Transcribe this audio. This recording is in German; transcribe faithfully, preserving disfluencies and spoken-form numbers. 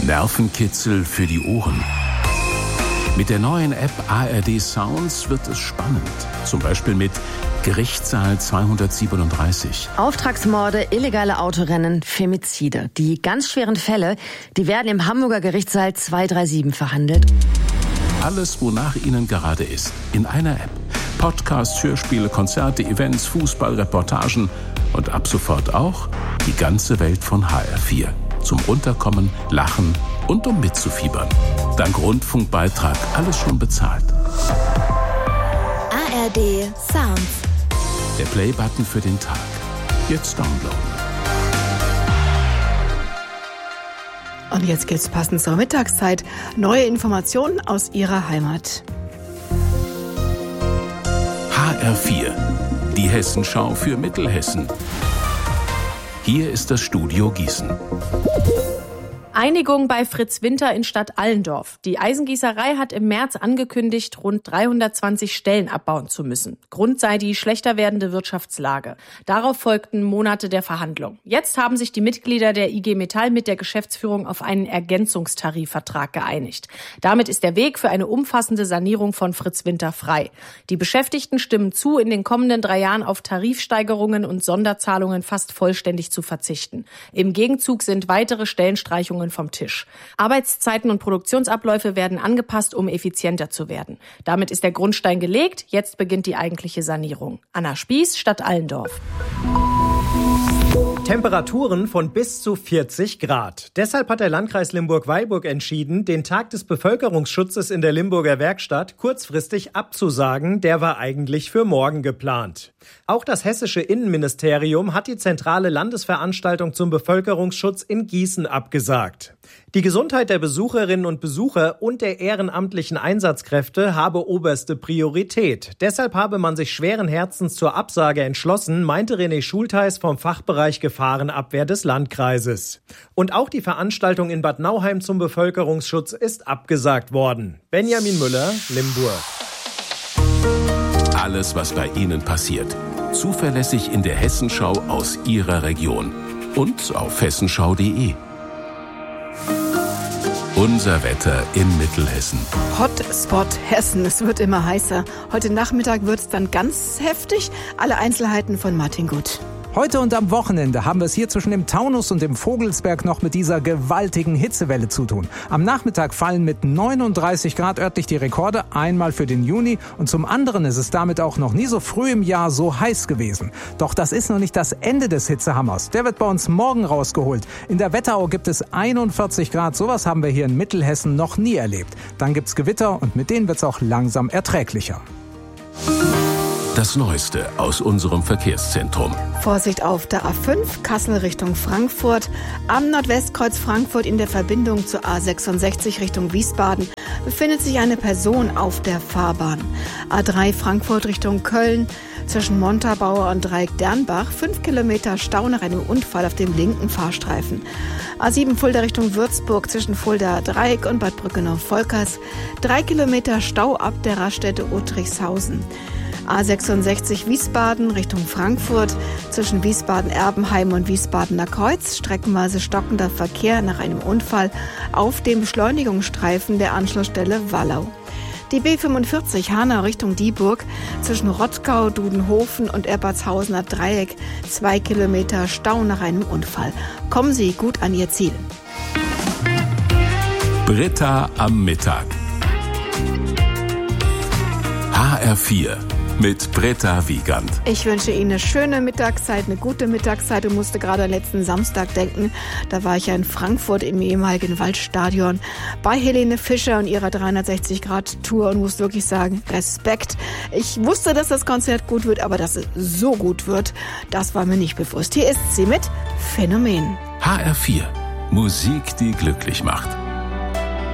Nervenkitzel für die Ohren. Mit der neuen App A R D Sounds wird es spannend. Zum Beispiel mit Gerichtssaal zweihundertsiebenunddreißig. Auftragsmorde, illegale Autorennen, Femizide. Die ganz schweren Fälle, die werden im Hamburger Gerichtssaal zweihundertsiebenunddreißig verhandelt. Alles, wonach Ihnen gerade ist, in einer App. Podcasts, Hörspiele, Konzerte, Events, Fußball, Reportagen und ab sofort auch die ganze Welt von H R vier. Zum Runterkommen, Lachen und um mitzufiebern. Dank Rundfunkbeitrag alles schon bezahlt. A R D Sounds. Der Play-Button für den Tag. Jetzt downloaden. Und jetzt geht's passend zur Mittagszeit. Neue Informationen aus Ihrer Heimat. H R vier. Die Hessenschau für Mittelhessen. Hier ist das Studio Gießen. Einigung bei Fritz Winter in Stadt Allendorf. Die Eisengießerei hat im März angekündigt, rund dreihundertzwanzig Stellen abbauen zu müssen. Grund sei die schlechter werdende Wirtschaftslage. Darauf folgten Monate der Verhandlung. Jetzt haben sich die Mitglieder der I G Metall mit der Geschäftsführung auf einen Ergänzungstarifvertrag geeinigt. Damit ist der Weg für eine umfassende Sanierung von Fritz Winter frei. Die Beschäftigten stimmen zu, in den kommenden drei Jahren auf Tarifsteigerungen und Sonderzahlungen fast vollständig zu verzichten. Im Gegenzug sind weitere Stellenstreichungen vom Tisch. Arbeitszeiten und Produktionsabläufe werden angepasst, um effizienter zu werden. Damit ist der Grundstein gelegt. Jetzt beginnt die eigentliche Sanierung. Anna Spieß, Stadt Allendorf. Temperaturen von bis zu vierzig Grad. Deshalb hat der Landkreis Limburg-Weilburg entschieden, den Tag des Bevölkerungsschutzes in der Limburger Werkstatt kurzfristig abzusagen. Der war eigentlich für morgen geplant. Auch das hessische Innenministerium hat die zentrale Landesveranstaltung zum Bevölkerungsschutz in Gießen abgesagt. Die Gesundheit der Besucherinnen und Besucher und der ehrenamtlichen Einsatzkräfte habe oberste Priorität. Deshalb habe man sich schweren Herzens zur Absage entschlossen, meinte René Schultheis vom Fachbereich Gefahrenabwehr des Landkreises. Und auch die Veranstaltung in Bad Nauheim zum Bevölkerungsschutz ist abgesagt worden. Benjamin Müller, Limburg. Alles, was bei Ihnen passiert. Zuverlässig in der Hessenschau aus Ihrer Region. Und auf hessenschau punkt de. Unser Wetter in Mittelhessen. Hotspot Hessen, es wird immer heißer. Heute Nachmittag wird es dann ganz heftig. Alle Einzelheiten von Martin Gut. Heute und am Wochenende haben wir es hier zwischen dem Taunus und dem Vogelsberg noch mit dieser gewaltigen Hitzewelle zu tun. Am Nachmittag fallen mit neununddreißig Grad örtlich die Rekorde, einmal für den Juni. Und zum anderen ist es damit auch noch nie so früh im Jahr so heiß gewesen. Doch das ist noch nicht das Ende des Hitzehammers. Der wird bei uns morgen rausgeholt. In der Wetterau gibt es einundvierzig Grad. Sowas haben wir hier in Mittelhessen noch nie erlebt. Dann gibt's Gewitter und mit denen wird's auch langsam erträglicher. Das Neueste aus unserem Verkehrszentrum. Vorsicht auf der A fünf, Kassel Richtung Frankfurt. Am Nordwestkreuz Frankfurt in der Verbindung zur A sechsundsechzig Richtung Wiesbaden befindet sich eine Person auf der Fahrbahn. A drei Frankfurt Richtung Köln. Zwischen Montabaur und Dreieck Dernbach fünf Kilometer Stau nach einem Unfall auf dem linken Fahrstreifen. A sieben Fulda Richtung Würzburg zwischen Fulda Dreieck und Bad Brückenau-Volkers. Drei Kilometer Stau ab der Raststätte Uttrichshausen. A sechsundsechzig Wiesbaden Richtung Frankfurt zwischen Wiesbaden-Erbenheim und Wiesbadener Kreuz. Streckenweise stockender Verkehr nach einem Unfall auf dem Beschleunigungsstreifen der Anschlussstelle Wallau. Die B fünfundvierzig Hanau Richtung Dieburg zwischen Rottgau, Dudenhofen und Erbertshausener Dreieck. Zwei Kilometer Stau nach einem Unfall. Kommen Sie gut an Ihr Ziel. Britta am Mittag. H R vier. Mit Britta Wiegand. Ich wünsche Ihnen eine schöne Mittagszeit, eine gute Mittagszeit und musste gerade an letzten Samstag denken. Da war ich ja in Frankfurt im ehemaligen Waldstadion bei Helene Fischer und ihrer dreihundertsechzig Grad Tour und muss wirklich sagen, Respekt. Ich wusste, dass das Konzert gut wird, aber dass es so gut wird, das war mir nicht bewusst. Hier ist sie mit Phänomen. H R vier. Musik, die glücklich macht.